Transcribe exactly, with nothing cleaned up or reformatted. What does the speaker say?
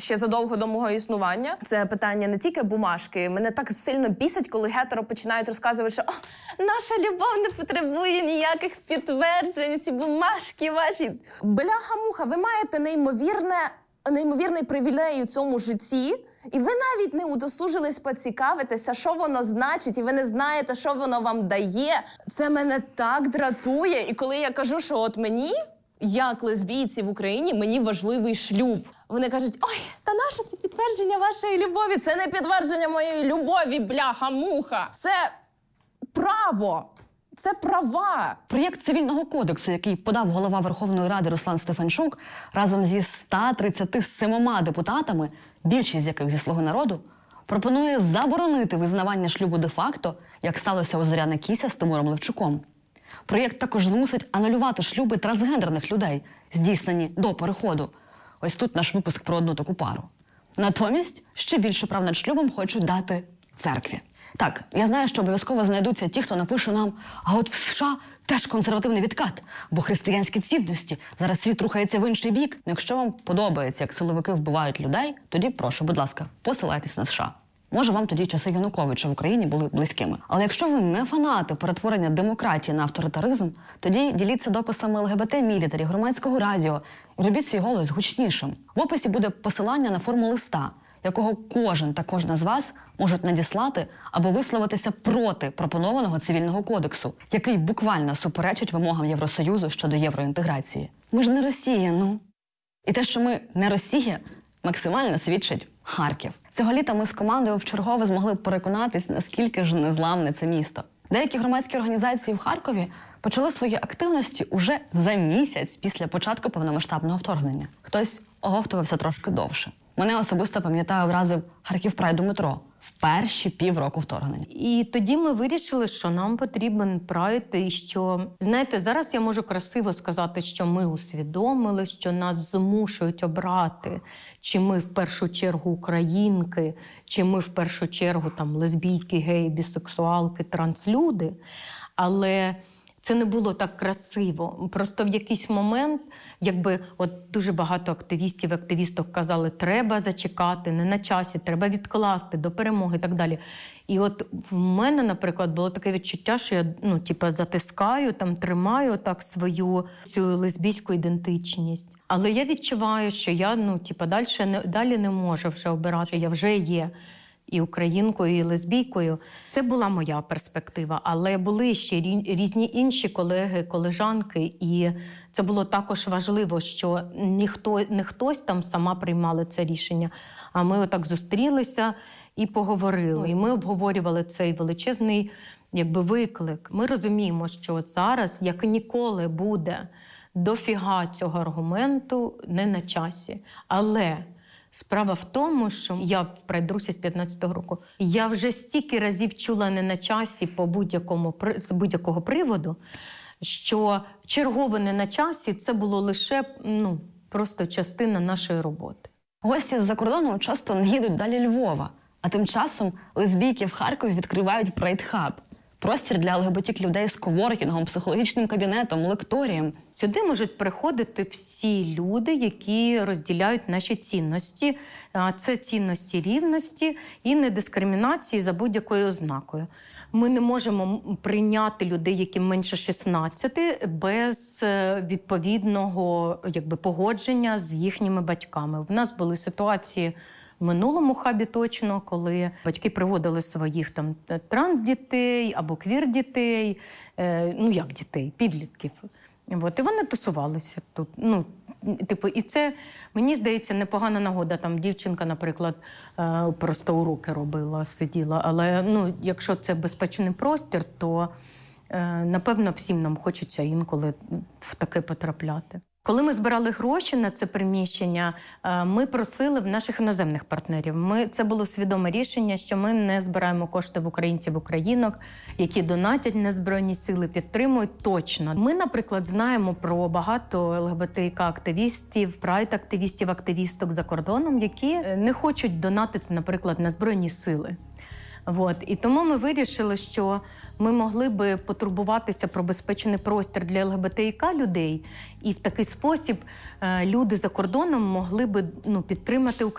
ще задовго до мого існування. Це питання не тільки бумажки. Мене так сильно бісить, коли гетеро починають розказувати, що «О, наша любов не потребує ніяких підтверджень, ці бумажки ваші». Бляха-муха, ви маєте неймовірне, неймовірний привілей у цьому житті, і ви навіть не удосужились поцікавитися, що воно значить, і ви не знаєте, що воно вам дає. Це мене так дратує. І коли я кажу, що от мені, як лесбійці в Україні, мені важливий шлюб. Вони кажуть, ой, та наше це підтвердження вашої любові? Це не підтвердження моєї любові, бляха-муха. Це право. Це права. Проєкт Цивільного кодексу, який подав голова Верховної Ради Руслан Стефанчук, разом зі ста тридцяти сімома депутатами, більшість з яких зі «Слуги народу», пропонує заборонити визнавання шлюбу де-факто, як сталося у Зоряни Кіся з Тимуром Левчуком. Проєкт також змусить анулювати шлюби трансгендерних людей, здійснені до переходу. Ось тут наш випуск про одну таку пару. Натомість ще більше прав над шлюбом хочуть дати церкві. Так, я знаю, що обов'язково знайдуться ті, хто напише нам, а от в США теж консервативний відкат, бо християнські цінності, зараз світ рухається в інший бік. Якщо вам подобається, як силовики вбивають людей, тоді прошу, будь ласка, посилайтесь на США. Може, вам тоді часи Януковича в Україні були близькими. Але якщо ви не фанати перетворення демократії на авторитаризм, тоді діліться дописами ЛГБТ-мілітарі, громадського радіо і робіть свій голос гучнішим. В описі буде посилання на форму листа, якого кожен та кожна з вас можуть надіслати або висловитися проти пропонованого цивільного кодексу, який буквально суперечить вимогам Євросоюзу щодо євроінтеграції. Ми ж не Росія, ну. І те, що ми не Росія, максимально свідчить Харків. Цього літа ми з командою вчергове змогли переконатись, наскільки ж незламне це місто. Деякі громадські організації в Харкові почали свої активності уже за місяць після початку повномасштабного вторгнення. Хтось оговтувався трошки довше. Мене особисто, пам'ятаю, вразив Харків Прайд у метро в перші півроку вторгнення. І тоді ми вирішили, що нам потрібен прайд, і що, знаєте, зараз я можу красиво сказати, що ми усвідомили, що нас змушують обрати, чи ми в першу чергу українки, чи ми в першу чергу там лесбійки, геї, бісексуалки, транслюди, але це не було так красиво. Просто в якийсь момент, якби от дуже багато активістів, активісток казали, треба зачекати, не на часі, треба відкласти до перемоги і так далі. І от в мене, наприклад, було таке відчуття, що я, ну, типу, затискаю, там, тримаю так свою цю лесбійську ідентичність. Але я відчуваю, що я, ну, типу, далі не, далі не можу вже обирати, я вже є і українкою, і лесбійкою. Це була моя перспектива, але були ще різні інші колеги, колежанки, і це було також важливо, що ніхто, не хтось там сама приймала це рішення, а ми отак зустрілися і поговорили. І ми обговорювали цей величезний, якби, виклик. Ми розуміємо, що от зараз, як ніколи, буде дофіга цього аргументу не на часі. Але справа в тому, що я в Прайд-русі з п'ятнадцятого року, я вже стільки разів чула не на часі по будь-якому, з будь-якого приводу, що чергове не на часі – це було лише, ну, просто частина нашої роботи. Гості з-за кордону часто не їдуть далі Львова, а тим часом лесбійки в Харкові відкривають Прайд-хаб. Простір для ЛГБТ-людей з коворкінгом, психологічним кабінетом, лекторієм. Сюди можуть приходити всі люди, які розділяють наші цінності. Це цінності рівності і недискримінації за будь-якою ознакою. Ми не можемо прийняти людей, яким менше шістнадцяти, без відповідного, якби, погодження з їхніми батьками. В нас були ситуації в минулому хабі точно, коли батьки приводили своїх там транс-дітей або квір-дітей, е, ну як дітей, підлітків. От, і вони тусувалися тут. Ну, типу, і це, мені здається, непогана нагода. Там дівчинка, наприклад, е, просто уроки робила, сиділа. Але, ну, якщо це безпечний простір, то, е, напевно, всім нам хочеться інколи в таке потрапляти. Коли ми збирали гроші на це приміщення, ми просили в наших іноземних партнерів. Ми, це було свідоме рішення, що ми не збираємо кошти в українців, українок, які донатять на Збройні Сили, підтримують точно. Ми, наприклад, знаємо про багато ЛГБТК-активістів, прайд-активістів, активісток за кордоном, які не хочуть донатити, наприклад, на Збройні Сили. От. І тому ми вирішили, що ми могли би потурбуватися про безпечний простір для ЛГБТІК людей, і в такий спосіб люди за кордоном могли би, ну, підтримати Україну.